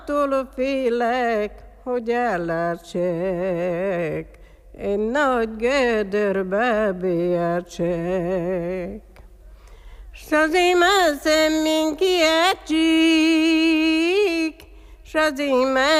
Attól félek, hogy ellertsek, egy nagy gödörbe beértsek. S az én eszem, mint kiejtsik, s az én